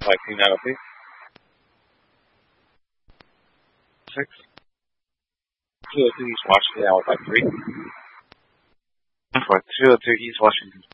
1990. 6. 202 East Washington, Alpha 3. 202 East Washington.